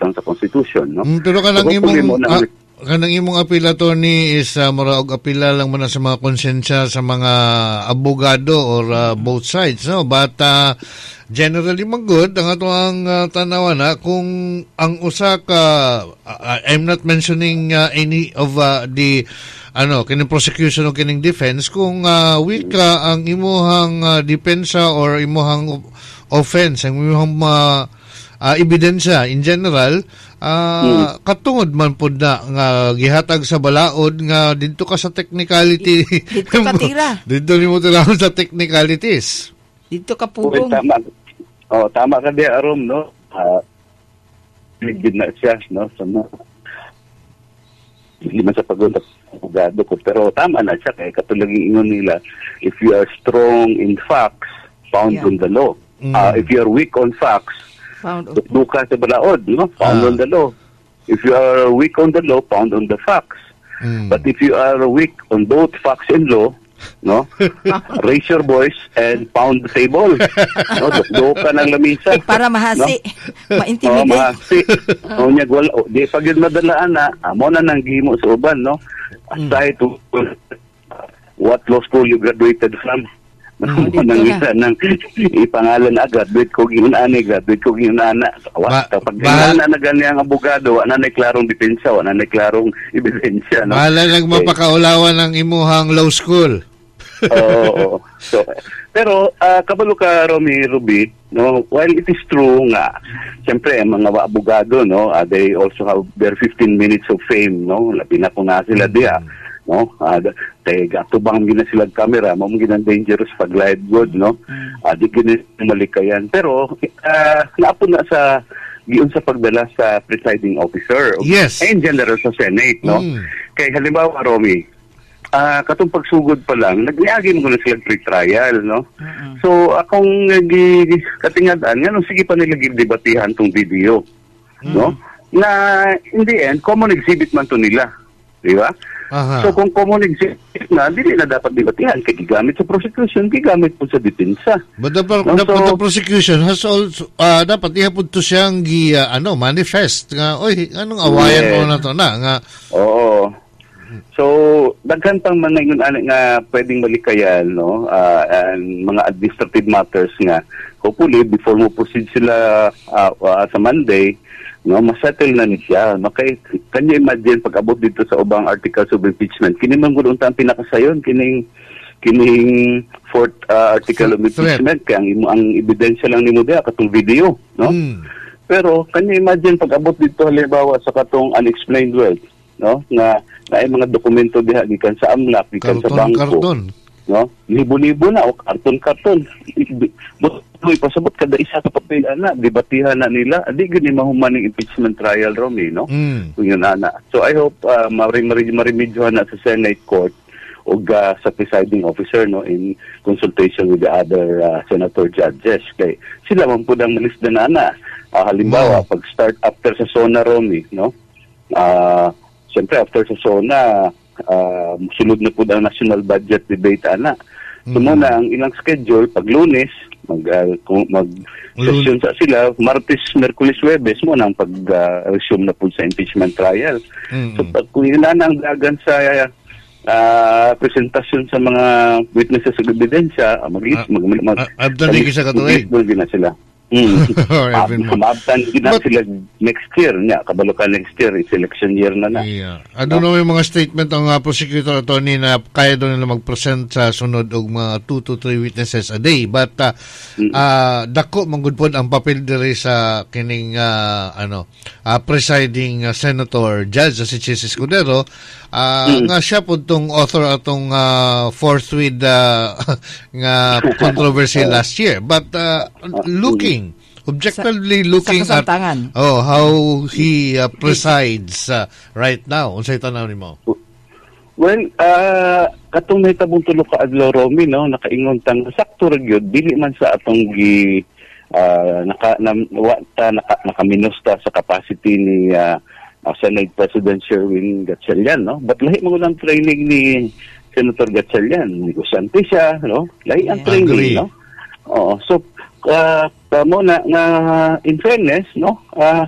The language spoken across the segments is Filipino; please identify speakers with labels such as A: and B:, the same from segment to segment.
A: man sa Constitution, no?
B: Pero kanang
A: So, hopefully mo na-
B: kanang imong apila to ni is mura og apila lang man sa mga konsensya sa mga abogado or both sides, no? But generally man good ang atong tanawan na kung ang usa ka I'm not mentioning any of the kining prosecution o kining defense, kung weak ka ang imuhang depensa or imuhang offense, ang imuhang ebidensya in general, katungod man po na nga gihatag sa balaod nga dito ka sa technicality.
C: Dito ka tira.
B: Dito ni mo tira sa technicalities.
C: Dito ka pugong.
A: Tama ka di, Arom, no? Ligid na siya, no? Sa hindi man sa pag-unta abogado ko. Pero tama na siya, kaya katulad yung ingon nila, if you are strong in facts, found on the law. If you are weak on facts, duka sa balaod, no? Found on the law. If you are weak on the law, found on the facts. But if you are weak on both facts and law, no? Raise your voice and pound the table. No? Duka ng lamisa.
C: Para mahasi. No? Ma-intimidate.
A: Mahasi. Di pag yun madalaan na, amo na nang gihimo sa uban, no? Aside to what law school you graduated from. Nang isa nang ipangalan agad, graduate ko ginana. Pag ginana na ganyan ang abogado, wala na klarong depensa, wala na klarong ebidensya. No?
B: Wala nang mapakaulawan ng imuhang law school.
A: Oo. So, pero kabalo ka, Romy Ruby, no, while it is true nga, siyempre ang mga abogado, no, they also have their 15 minutes of fame, no, labi na po na sila diya, no, gatubang gina sila camera, mo ginang dangerous pag live good, no, di gina malikayan, pero napo na sa giun sa pagdala sa presiding officer,
B: yes,
A: in general sa Senate, no, kay halimbawa, Romy, katong pagsugod pa lang, nagniagi mo na sila pre-trial, no? So, akong katingadaan, nga, sige pa nila gibdebatihan tong video, no? Na, in the end, common exhibit man to nila, di ba? So, kung common exhibit na, hindi na dapat debatihan, kaya gigamit sa prosecution, gigamit po sa depensa.
B: But the prosecution has also, dapat ihapod to siyang manifest, nga, anong awayan mo na to na, nga,
A: oo. So, daghan pang mga nga pwedeng malikayan, no? And mga administrative matters nga. Hopefully, before mo proceed sila sa Monday, no, masettle na niya. No? Kanya imagine, pag abot dito sa ubang articles of impeachment, kinimang guluntan pinakasayon, kining fourth article of impeachment, kaya ang ebidensya lang ni mo diya, katong video, no? Pero, kanya imagine, pag abot dito, halimbawa, sa katong unexplained wealth, no, na ay mga dokumento diha gikan sa AMLAC, gikan sa bangko, no, libo-libo na o karton butoy pasabot kada isa ka papel ana, debatihan na nila, adi gani mahuman ng impeachment trial, Romy, no? Yun ana. So I hope marimedyohan na sa Senate court o sa presiding officer, no, in consultation with the other senator judges, kay sila man pud ang malisda na ana. Halimbawa pag start after sa SONA, Romy, no, siyempre, after sa SONA, sunod na po ang national budget debate, ana. So muna, ang ilang schedule, pag Lunes, mag-session sa sila, Martes, Merkulis, Webes, muna ang pag-resume na po sa impeachment trial. So, kung ilan ang dagan sa presentasyon sa mga witnesses sa ebidensya,
B: mag-abdanig sa katuig.
A: Mag-ibig na sila. Kumabtan na sila next year niya, kabalo ka next year, it's election year na na.
B: Yeah. Ano na may mga statement ang prosecutor attorney na kaya doon nila mag-present sa sunod og mga 2 to 3 witnesses a day, but dako manggudpod ang papel diri sa kining presiding senator judge si Chis Escudero, nga siya pud tong author atong fourth with nga controversy last year, but objectively looking at how he presides right now. Unsay tanaw nimo?
A: Well, katong nahitabo tulo ka adlaw, Romy, no, nakaingon tang sakto ra gyud dili man sa atong nakaminusta sa capacity ni Senate President Sherwin Gatchalian, no, but lahi mo lang training ni Senator Gatchalian, negosante siya, no, lahi ang training, no. So muna nga in fairness, no,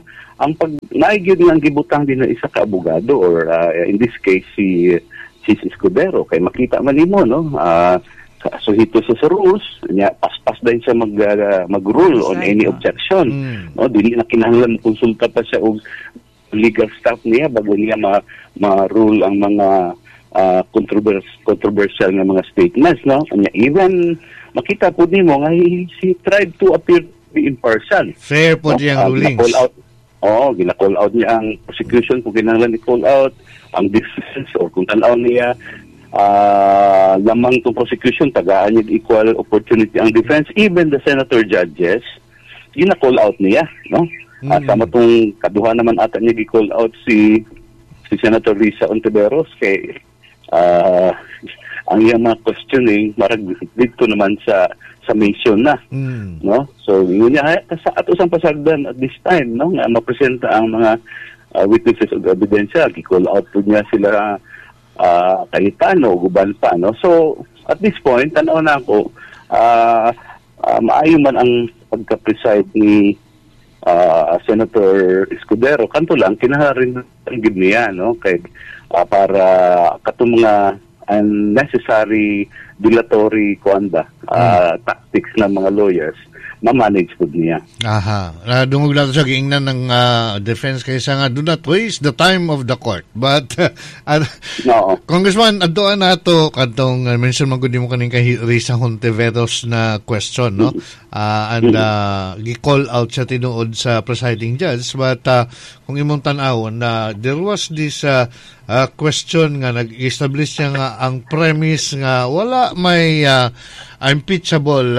A: ang pag naigid nga ang gibutang din ng isa ka abogado or in this case si Escudero kay makita man nimo no suhito sa rules nya paspas din siya mag-rule on any objection no dili na kinahanglan konsulta pa siya og legal staff niya bago niya ma-rule ang mga controversial nga mga statements no nya even makita po nimo nga he tried to appear to be impartial
B: fair po diyang rulings
A: gina-call out niya ang prosecution kung kinahanglan i-call out ang defense or kung tanaw niya lamang itong prosecution, tagaan niya equal opportunity ang defense, even the senator judges, gina-call out niya, no? Sama itong kaduha naman ata niya gi-call out si Senator Risa Ontiveros kay ang iyang mga questioning marag dito naman sa mission na, no? So, yun niya, sa ato sang pasagdan at this time, no? Nga mapresenta ang mga witnesses of ebidensya, gi-call out po niya sila Cayetano, guban pa, no? So, at this point, tanaw na ako, maayo man ang pagka-preside ni Senator Escudero. Kanto lang, kinaharin ang gib niya, no? Kay, para katong mga unnecessary dilatory tactics ng mga lawyers, ma-manage po niya.
B: Dungog lang sa giingnan ng defense kaysa nga do not waste the time of the court. But
A: no.
B: Congressman, adoan nato kadtong mention man gud mo kaning kay Risa Hontiveros na question, no? Gi-call out siya tinuod sa presiding judge, but kung imong tan-awon na there was this question nga nag-establish niya nga ang premise nga wala may impeachable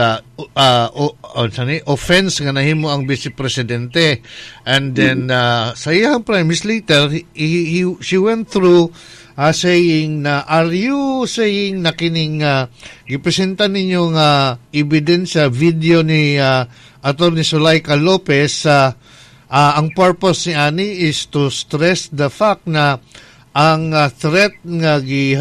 B: offense nga nahimo ang vice presidente, and then sa iyang premise later she went through saying na are you saying na kining gipresenta ninyong ebidensya video ni Attorney Zulaika Lopez ang purpose ni ani is to stress the fact na ang threat nga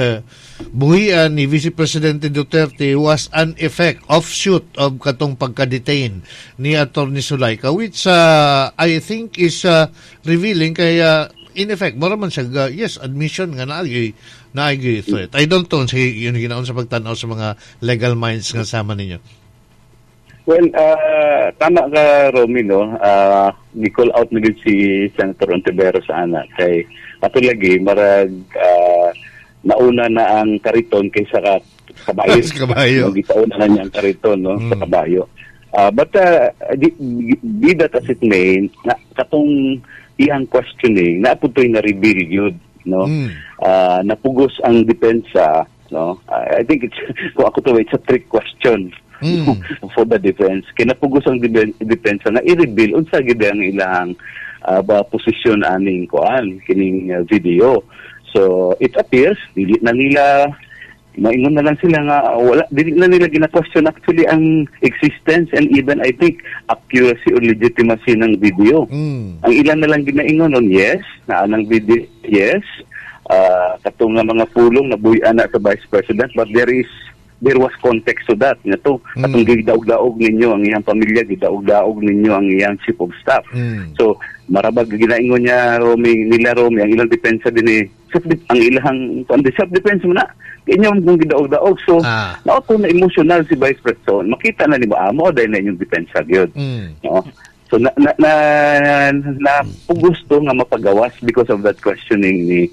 B: buhian ni Vice Presidente Duterte was an offshoot of katong pagka-detain ni Attorney Zulaika, which I think is revealing kaya in effect mura man siya yes admission nga naagi threat. I don't know say yun ginaon sa pagtanaw sa mga legal minds nga sama ninyo.
A: Well, tama ka, Romy, no? Ni-call out na din si Senator Ontiveros sa anak kay patulagi marag nauna na ang kariton kaysa kabayo.
B: Kabayo.
A: Gitauna na niya ang kariton, no? Sa kabayo. But be that as it may, katong iyang questioning, napunto'y na-reveal yun, no? Napugos ang depensa, no? I think kung ako to, it's a trick question. For the defense. Kinapugos ang depensa na i-reveal unsa gid ang ilang posisyon aning kining video. So it appears dili na nila maingon na lang sila nga dili na nila gina-question actually ang existence and even I think accuracy or legitimacy ng video. Ang ilan na lang ginaingon yes na anang video yes katong nga mga pulong na buhi-an na sa Vice President, but there was context to that. Atong gidaog-daog ninyo ang iyang pamilya, gidaog-daog ninyo ang iyang chief of staff. So, marabag ginaingon niya, Romy, ang ilang depensa din ang ilang self-defense mo na. Inyong kung gidaog-daog. So, naoto na emotional si Vice President. Makita na ni mo, dahil na inyong depensa yun. No? So, napugos to nga mapagawas because of that questioning ni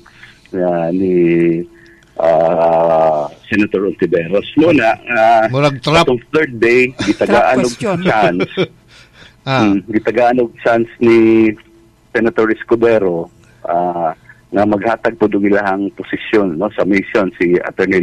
A: Senator Ontiveros. Muna, itong third day, gitagaan og chance. Gitagaan og chance ni Senator Escudero nga maghatag po ilahang posisyon, no, sa mission si Attorney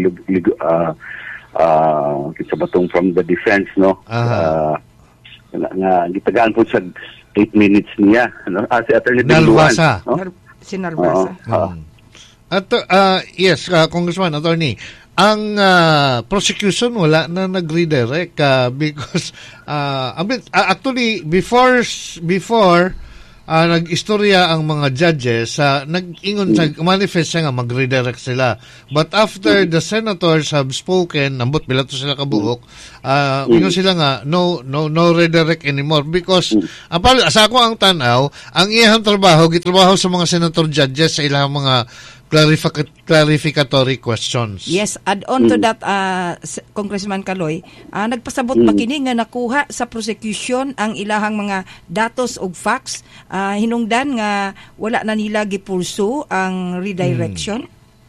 A: Kitsabatong from the defense, no. Nga gitagaan po sa 8 minutes niya, no. Si Attorney
C: Nalvasa, no? Si Nalvasa.
B: At yes, Congressman, Attorney, ang prosecution wala na nag-redirect because actually before nag-istorya ang mga judges sa nag-ingon sa manifest siya nga mag-redirect sila. But after the senators have spoken, nambot bilato sila kabuok, ingon sila nga no redirect anymore because sa ako ang tanaw, ang iyang trabaho gitrabaho sa mga senator judges sa ilang mga clarificatory questions.
C: Yes, add on to that, Congressman Kaloy, nagpasabot ba kini nga nakuha sa prosecution ang ilahang mga datos og facts, hinungdan nga wala na nila gipulso ang redirection?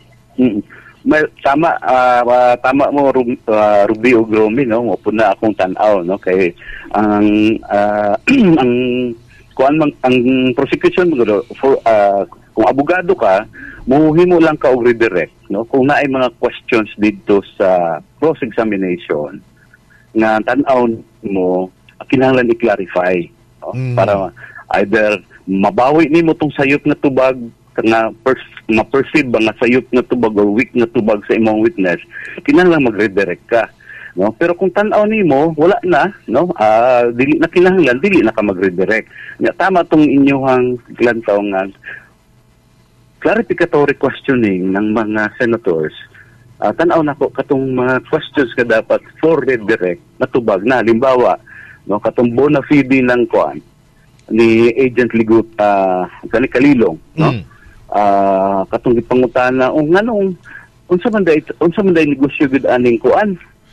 A: Tama mo Ruby ug Romy, no, mo na akong tan-aw, no, kay ang ang prosecution for kung abogado ka, muhimo lang ka og redirect, no, kung naay mga questions dito sa cross-examination nga tan-aw mo kinahanglan i-clarify, no? Para either mabawi nimo tong sayop na tubag nga ma-perceive ba nga sayop na tubag or weak na tubag sa imong witness, kinahanglan mag-redirect ka, no? Pero kung tan-aw nimo wala na, no, dili na kinahanglan, dili na ka mag-redirect. Nga tama tong inyong lantaw nga clarificatory questioning ng mga senators. Tan-aw nako katong mga questions ka dapat for redirect na tubag na halimbawa, no, katong bona fide ng kuan ni Agent Ligut kani Kalilong, no, katong gipangutana nganong unsa man day negosyo gid aning kuan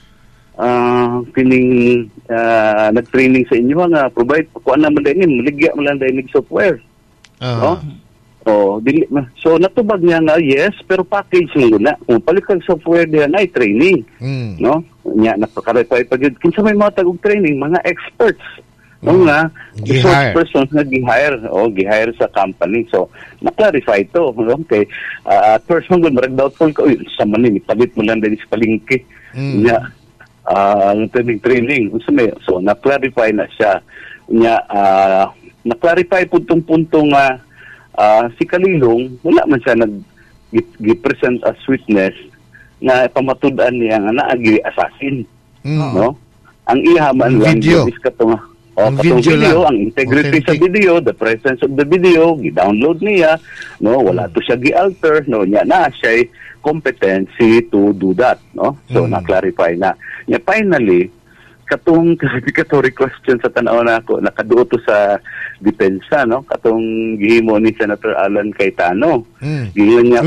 A: kining nag-training sa inyo nga provide kuan na man day maligya man lang day software, no. Dili so natubag niya nga yes, pero package mo na kung palit kang software diyan ay training, no, nya napaka-verify pag kinsa may mga tagog training mga experts, no, nga resource persons nga gihire sa company. So na-clarify to, okay. At first mo marag doubtful ka sa man ni palit mo lang din sa palengke nya training so na-clarify na siya nya na-clarify puntong-puntong si Kalilong wala man siya nag-present as witness na pamatud-an niya nga naagi assassin, no, ang ihaman lang is katong video, ang integrity sa video, the presence of the video, gi-download niya, no, wala to siya gi-alter, no, niya na siya competency to do that, no. So na-clarify na. Nya finally katong clarificatory question sa tanaw nako nakaduot to sa depensa, no, katong gihimo ni Senator Alan Cayetano. Giingon niya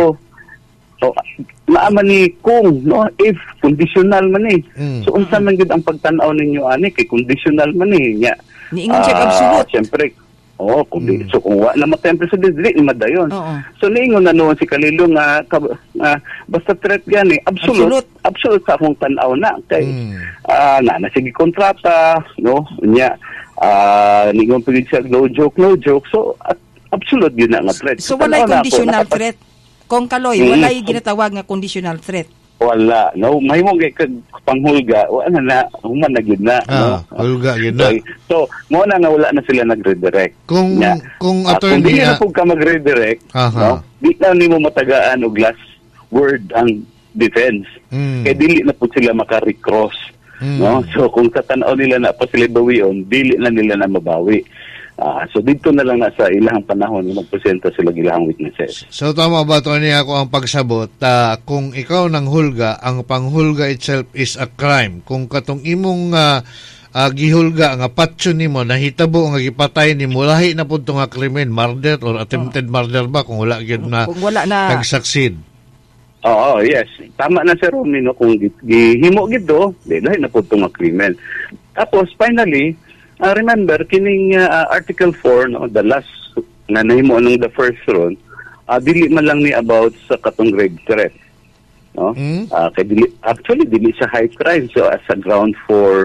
A: naaman ni kung, no, if conditional man ni. So unsa man gid ang pagtan-aw ninyo ani kay conditional man ni nya.
C: Niingon siya absolute.
A: Siyempre so kung wala na matemper sa dili madayon. So niingon na noon si Kalilong nga basta threat gani absolute sa akong tan-aw na kay na sige kontrata, no, nya niingon pagid siya no joke so absolute yun na nga threat.
C: So walay conditional threat kung Kaloy, walay ginatawag nga conditional threat.
A: Wala, no, mahimo kay panghulga wala na human na gid na, no,
B: hulga gid na.
A: So mo na nga wala na sila nagre-redirect
B: kung attorney
A: kung di na pug ka magre-redirect, no, di na nimo matagaan og last word ang defense, kay dili na pud sila maka-recross, no. So kung sa tan-aw nila na pa sila bawion, dili na nila na mabawi. So dito na lang sa ilahang panahon magpresenta sila ilahang witnesses.
B: So tama ba to niya ako ang pagsabot kung ikaw nang hulga, ang panghulga itself is a crime. Kung katong imong gihulga nga patso nimo nahitabo nga gipatay nimo lahi na pud nga krimen, murder or attempted murder ba kung wala gyud na nag-succeed. Yes. Tama na si Romy, no, kung gihimo gid do, lahi na pud nga krimen. Tapos finally remember, kining Article 4, no, the last na nahimo nung the first round, dili man lang ni about sa katong grave threat. No? Kay dili sa high crime, so as a ground for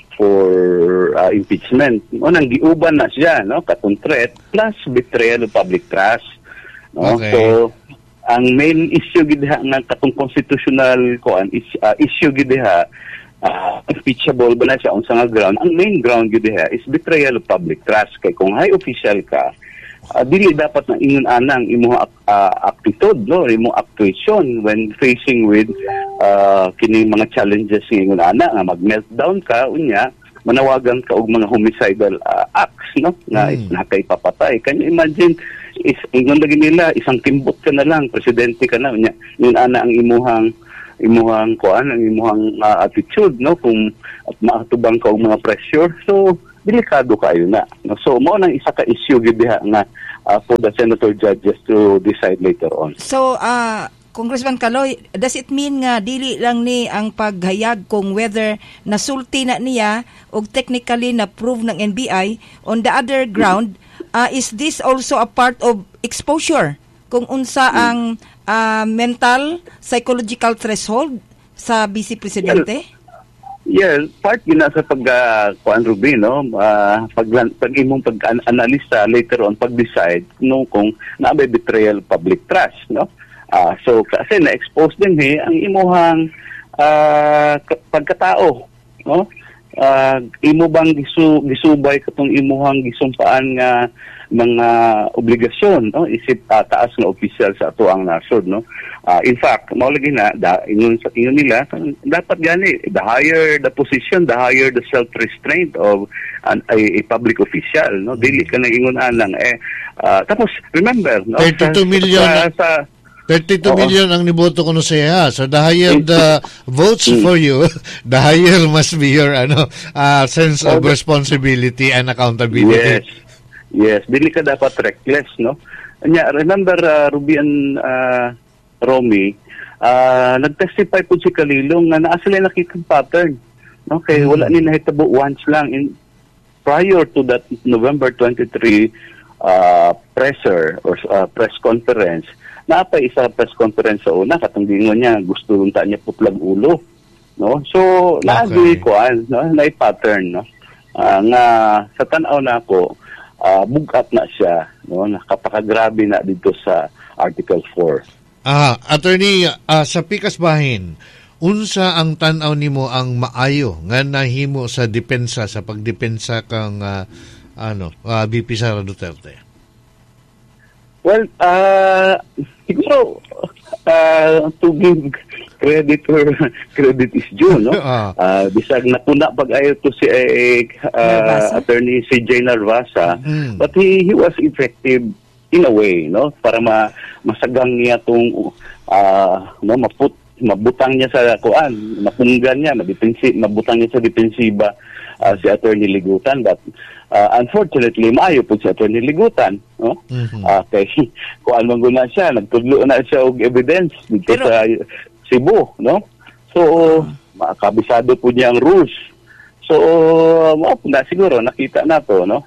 B: impeachment. Nang giuban na siya, no, katong threat plus betrayal of public trust. No? Okay. So, ang main issue gid nga katong constitutional issue gid impeachable ba na siya unsa nga ground. Ang main ground gid is betrayal of public trust. Kay kung high official ka, dili dapat na ingon anang imong attitude, no, imong actuation when facing with kining mga challenges ingon ana nga mag-meltdown ka unya
A: manawagan ka og mga homicidal acts, no, na nakay papatay. Can you imagine, ingon lagi nila, isang timbot ka na lang, presidente ka na, yun ana ang imuhang kuan, ang imuhang attitude, no, kung at maatubang ka og mga pressure. So delikado kayo na, no? So mo nang isa ka issue gid diha nga for the senator judges to decide later on.
C: So Congressman Caloy, does it mean nga dili lang ni ang paghayag kung whether nasulti na niya o technically na prove ng NBI, on the other ground, is this also a part of exposure? Kung unsa ang mental, psychological threshold sa Vice Presidente?
A: Yeah, part yun na sa kuan Ruby, no? Pag imong pag-analisa later on, pag-decide no, kung naabay betrayal public trust, no? So kasi na-expose din ang imuhang pagkatao, no? Imo bang gisubay katong imuhang gisumpaan nga mga obligasyon, no? Isip taas nga official sa ato ang nasod, no? In fact, mao lagi na ingon nila dapat gani, the higher the position, the higher the self-restraint of a public official, no? Dili ka na ingon anang tapos remember, no?
B: 32 million 32 million ang niboto ko no siya. So the higher the votes for you, the higher must be your sense of responsibility and accountability.
A: Yes, dili ka dapat reckless, no? Remember Ruby and Romy, nag-testify po si Kalilong na naa sila nakikita pattern, no? Kay wala ni nahitabo once lang prior to that November 23 presser or press conference. Napay isa press conference sa una, katong gingon niya, gusto unta niya puplag ulo, no? So, naagi kuan, no? Na-pattern, no? Nga sa tan-aw na ako, bugat na siya, no? Nakapakagrabe na dito sa Article 4.
B: Attorney, sa pikas bahin, unsa ang tan-aw nimo ang maayo nga nahimo sa depensa, sa pagdepensa kang VP Sara Duterte?
A: Well, siguro, to give credit where credit is due, no? Bisag napuna pag-ayo to si Attorney CJ Narvasa, but he was effective in a way, no? Para masagang niya tong mabutang niya sa kuan, mapunggan niya, mabutang niya sa depensiba si Attorney Ligutan, but unfortunately, maayo po si Attorney Ligutan, no? Kay kuan man guna siya, nagtudlo na siya og evidence dito sa Cebu, no? So, makabisado po niya ang rules. So, na siguro nakita na to, no?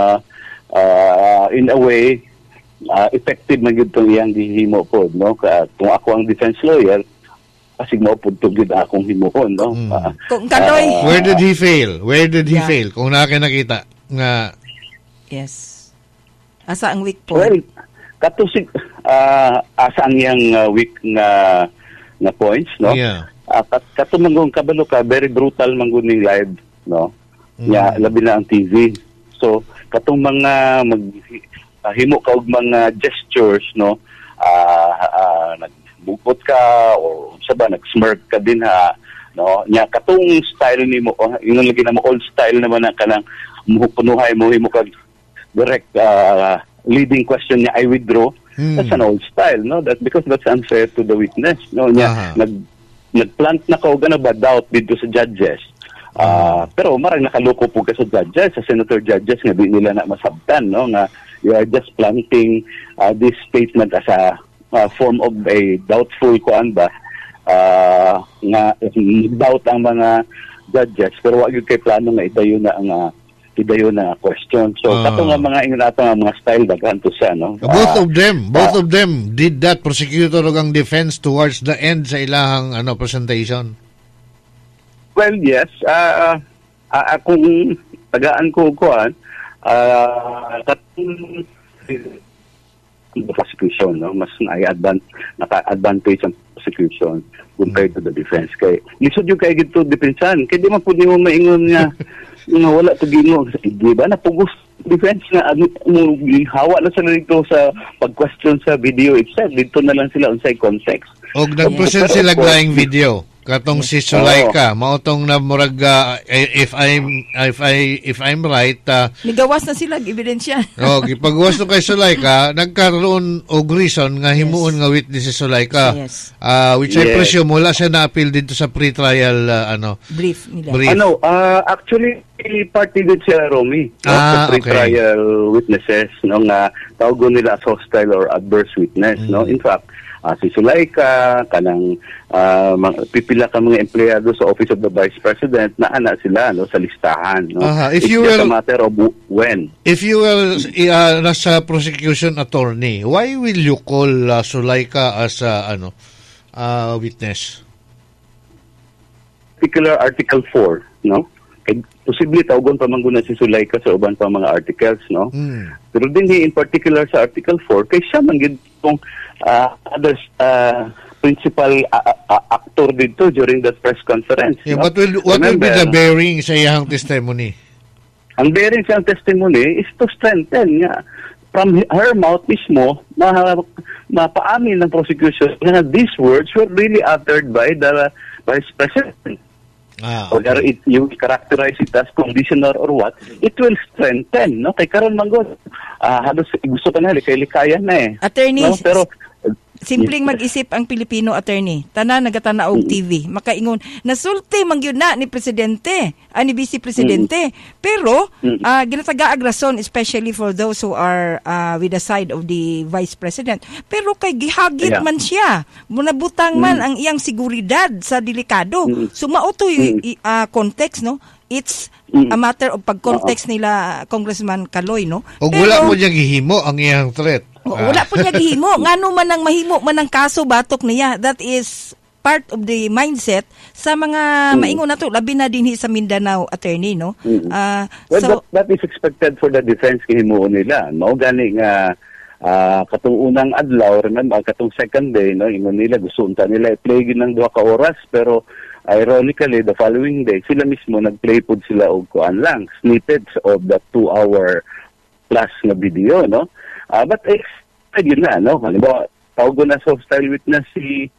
A: In a way, effective man gyud tong iyang gihimo po, no? Kung ako ang defense lawyer, kasi mo po tugid akong himuon, no?
C: Kung Kaloy,
B: where did he fail? Fail? Kung nakita nga
C: yes. Asa ang weak po?
A: Well, katusig asa ang yang weak nga points, no?
B: Yeah.
A: Katumangong kabalo ka, very brutal mangguning live, no? Labi na ang TV. So katong mga himo ka og mga gestures, no? Nagbukot ka o saba nag-smirk ka din no? Nya katong style nimo, ingon lagi na mo old style naman ang kanang muhupunuhay mo himo kag direct leading question niya, I withdraw. That's an old style, no? That because that's unfair to the witness, no? Nya nagplant na ka og doubt dito sa judges. Pero marang nakaloko po ka sa judges, sa senator judges nga di nila na masabtan, no? Nga you are just planting this statement as a form of a doubtful kuan ba nga doubt ang mga judges, pero wag gyud kay plano nga idayon na question. So kato nga mga ingon ato nga mga style daghan to siya, no?
B: Both of them did that, prosecutor ug ang defense, towards the end sa ilahang presentation.
A: Well, yes. Akong tagaan ko kuan prosecution, no? Mas naka-advantage ang prosecution compared to the defense. Kay lisod yung kay gito depensan, kay di man pud nimo maingon nga wala to ginoo, di ba na pugos defense na hawa na sila dito sa pag-question sa video itself, dito na lang sila unsay context.
B: Og nag-present sila laing video. Katong si Sulaika, mautong na murag if I'm right,
C: Nigawas na sila ebidensya.
B: gipagawas no kay Sulaika, nagkaroon og reason nga himuon nga witness si Sulaika.
C: Yes.
B: Which I presume wala siya na-appeal dito sa pre-trial
C: Brief nila.
B: brief.
A: Actually, party din siya, Romy. Sa pre-trial witnesses, no, nga tawag nila as hostile or adverse witness. No? In fact, si Sulaika, kanang pipila ka mga empleyado sa Office of the Vice President na ana sila no, sa listahan. No?
B: If you
A: It's just
B: will,
A: a matter of when.
B: If you will, nasa prosecution attorney, why will you call Sulaika as witness?
A: Particular Article 4, no? Posible tawagon pa mangguna si Sulaika sa uban pa mga articles, no? Pero din in particular sa Article 4, kay siya man gid kung others principal actor dito during that press conference.
B: Yeah,
A: no?
B: but what will be the bearing sa iyang testimony?
A: Ang bearing sa testimony is to strengthen nga from her mouth mismo mapaamin ng prosecution na these words were really uttered by the Vice President. Whether you characterize it as conditional or what, it will strengthen, no? Kay karon manggod, halos gusto ka na, likay-likayan na eh.
C: Attorney,
A: no? Pero
C: simpleng mag-isip ang Pilipino, attorney. Tanan nagatanaog TV. Makaingon, nasulti man gyud na ni Presidente, ni Vice Presidente. Pero, ginatagaag rason, especially for those who are with the side of the Vice President. Pero kay gihagit man siya. Munabutang man ang iyang seguridad sa delikado. So, mauto yung context, no? It's a matter of pag-context nila, Congressman Kaloy, no?
B: O wala mo niyang gihimo ang iyang threat.
C: Wala po niya gihimo. Ngano man ang mahimo man ang kaso batok niya. That is part of the mindset sa mga maingon nato labi na dinhi sa Mindanao, attorney, no?
A: That is expected for the defense himuon nila. Mao gani nga katong unang adlaw, remember katong second day, no, ingon nila gusto unta nila i-play ng 2 ka oras, pero ironically the following day sila mismo nag-play pod sila og kuan lang snippets of that 2-hour plus na video, no? But yun na, no? Halimbawa, tawag na sa hostile witness si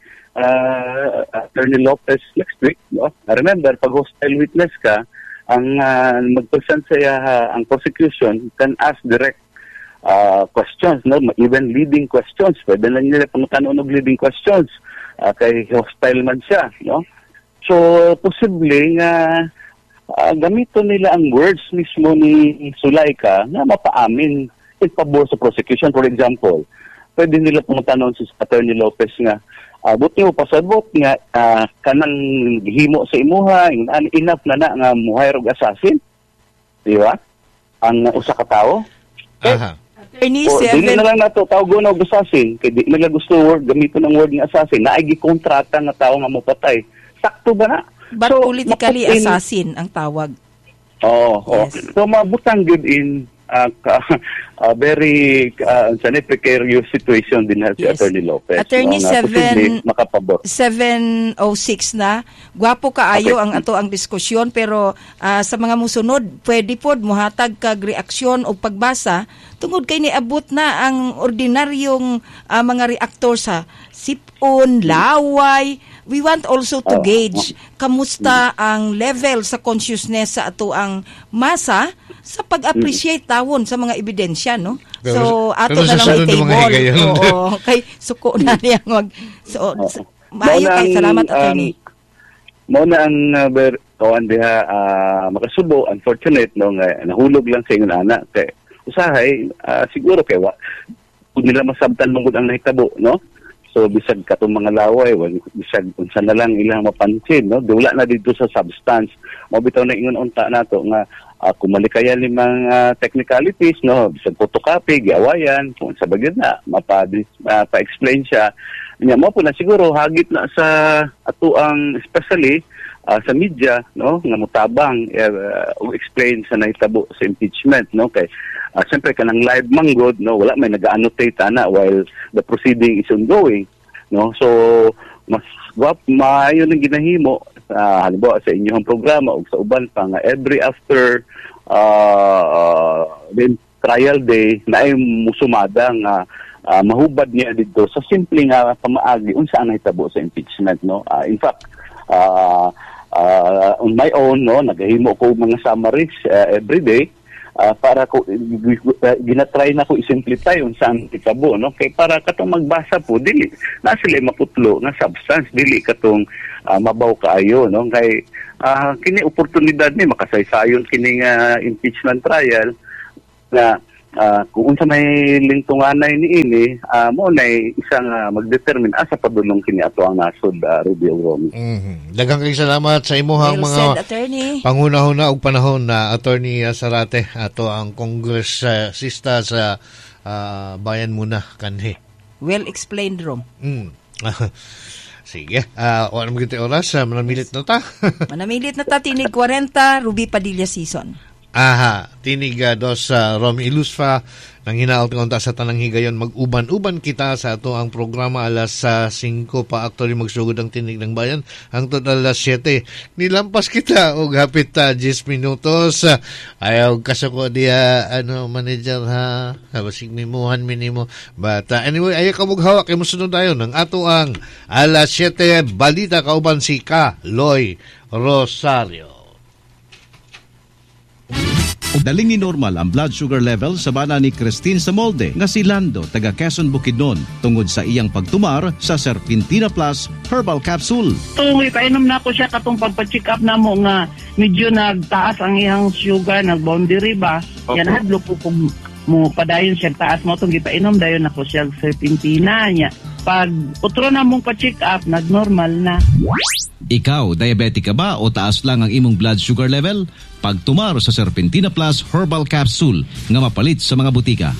A: Attorney Lopez next week, no? Remember, pag hostile witness ka, ang mag-present sa ang prosecution can ask direct questions, no? Even leading questions. Pwede na nila pangutanon og leading questions kay hostile man siya, no? So, posible nga gamiton nila ang words mismo ni Sulaika na mapaamin in pabor sa prosecution. For example, pwede nila pumutanon si Attorney Lopez nga, buti mo pasabot nga kanang himo sa imuha, enough na nga muhay rog assassin. Di ba? Ang usa ka tawo.
C: Attorney,
A: dili na lang nato tawgon og assassin, kay di nila gusto gamiton ang word nga assassin, naay gikontrata nga tawo nga mopatay. Sakto ba na?
C: But so, politically assassin ang tawag.
A: Yes. So mabutang good in very precarious situation din si Attorney Lopez.
C: Attorney, 7:06 na. Gwapo kaayo ang ato ang diskusyon, pero sa mga musunod, pwede pod muhatag kag reaksyon o pagbasa tungod kay niabot na ang ordinaryong mga reaktor sa sipon, laway. We want also to gauge kamusta ang level sa consciousness sa ato ang masa sa pag-appreciate tawon sa mga ebidensya, no? So, ato na lang i-table. Oo, kay suko na niya. Maayo kay salamat, attorney.
A: Mao na ang makasubo, unfortunate, no, nga nahulog lang sa ingon ana. Kay usahay, siguro kay kung nila masabtan mong ang nahitabo, no? So, bisag katong mga laway, bisag unsa na lang ilang mapansin, no? Wala na dito sa substance. Mabitaw na ingon unta nato nga kung malikayan limang technicalities, no? Bisag photocopy, giawayan, kung sa bagay na, pa-explain siya. Mo po na siguro, hagit na sa ato ang, especially sa media, no? Nga mutabang, explain sa nahitabo sa impeachment, no? Kay siyempre kanang live manggod, no, wala may nag-annotate ana while the proceeding is ongoing, no. So mas maayo nang ginahimo halimbawa sa inyong programa o sa uban pa nga every after then trial day na ay musumada nga mahubad niya dito sa simple nga pamaagi unsa ang nahitabo sa impeachment, no. In fact, on my own, no, nagahimo ko mga summaries every day para ko ginatry na ko i-simplify unsang kitabo, no, kay para katong magbasa po dili na sila maputlo nga substance, dili katong mabaw kaayo, no, kay kini oportunidad ni makasaysayon kini nga impeachment trial na kung unsa may lingtunganay niini mo nay isang magdetermine asa padulong kini ato ang nasod, Ruby Romy.
B: Daghang kay salamat sa imuhang mga pangunahuna og panahon na Attorney Zarate, ato ang kongresista sa Bayan Muna kanhi.
C: Well explained, Rom.
B: Sige, wala mo kita oras, manamilit na ta.
C: Manamilit na ta, tinig 40, Ruby Padilla season.
B: Tinig dos Romy Ilusfa nang hinaot konta sa tanang higayon, mag-uban-uban kita sa ato ang programa alas 5 pa actually magsugod ang tinig ng bayan hangtod alas 7. Nilampas kita og hapit 10 minutos. Ayaw kasako dia manager ha. Basig mimuhan minimo. But anyway, ayaw ka maghawak kay mosunod tayo ng ato ang alas 7 balita kauban si Loy Rosario.
D: Daling ni normal ang blood sugar level sa bana ni Christine Samolde nga si Lando taga Quezon Bukidnon tungod sa iyang pagtumar sa Serpentina Plus Herbal Capsule.
E: Tuloy kainom na ko siya katong pagpa-check up na mo nga medyo nagtaas ang iyang sugar, nag-boundary ba? Okay. Yan hadlo ko kung mo padayon siya taas mo itong gipainom dayon ako siya Serpentina niya. Pag utro na mong pa-check up, nag-normal na.
D: Ikaw, diabetic ka ba o taas lang ang imong blood sugar level? Pagtumar sa Serpentina Plus Herbal Capsule nga mapalit sa mga butika.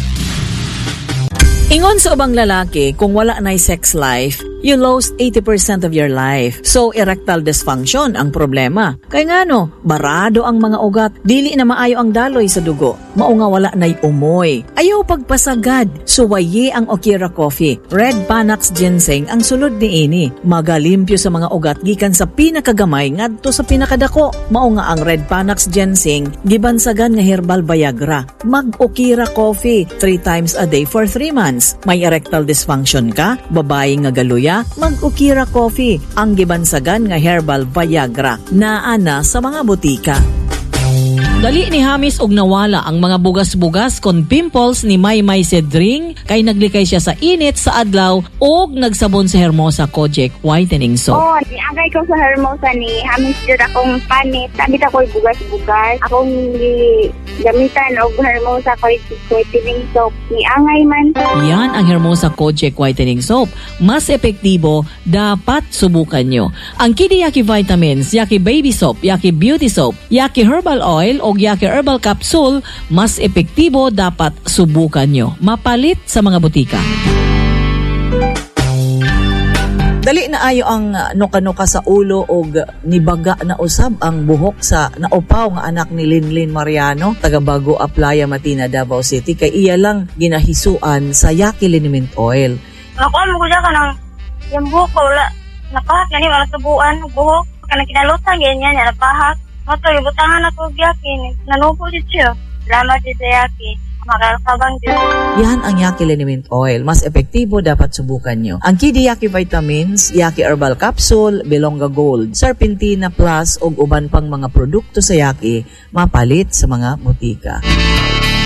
F: Ingon sa ubang lalaki, kung wala na'y sex life, you lost 80% of your life. So, erectile dysfunction ang problema. Kaya nga barado ang mga ugat, dili na maayo ang daloy sa dugo. Mao nga wala na'y umoy. Ayaw pagpasagad, suwaye ang Okira Coffee. Red Panax Ginseng ang sulod ni ini. Magalimpyo sa mga ugat gikan sa pinakagamay ngadto sa pinakadako. Mao nga ang Red Panax Ginseng, gibansagan nga herbal Viagra. Mag-Okira Coffee 3 times a day for 3 months. May erectile dysfunction ka, babae nga galuya, mag-Okira Coffee, ang gibansagan nga herbal Viagra, naana sa mga butika. Dali ni Hamis og nawala ang mga bugas-bugas kon pimples ni Maymay Cedring kay naglikay siya sa init sa adlaw og nagsabon sa Hermosa Kojic Whitening Soap.
G: Niagay ko sa Hermosa ni Hamis jud akong panit. Sabit ako'y bugas-bugas. Akong gamitan og Hermosa Kojic Whitening Soap. Niangay man.
F: Yan ang Hermosa Kojic Whitening Soap. Mas epektibo, dapat subukan nyo. Ang Kidi Yaki Vitamins, Yaki Baby Soap, Yaki Beauty Soap, Yaki Herbal Oil o Yaki Herbal Capsule, mas epektibo, dapat subukan nyo. Mapalit sa mga butika. Dali na ayo ang nuka-nuka sa ulo og nibaga na usab ang buhok sa naupaw nga anak ni Linlin Mariano, taga Bago Aplaya, Matina, Davao City. Kay iya lang ginahisuan sa Yaki Liniment Oil.
G: Nakuha mo ko dyan ka ng yung buhok ko, napahak na ni wala tubuan ng buhok. Kana kinalutan, ganyan, napahak. Mato, ibutangan ako Yaki, nanupo dito siya. Salamat dito Yaki. Makakabang dito.
F: Yan ang Yaki Liniment Oil. Mas epektibo, dapat subukan nyo. Ang Kidi Yaki Vitamins, Yaki Herbal Capsule, Belonga Gold, Serpentina Plus, ug uban pang mga produkto sa Yaki, mapalit sa mga butika.